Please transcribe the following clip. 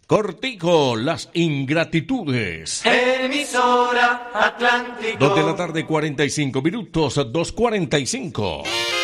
Cortico, las ingratitudes. Emisora Atlántico. 2 de la tarde, 45 minutos, 2:45.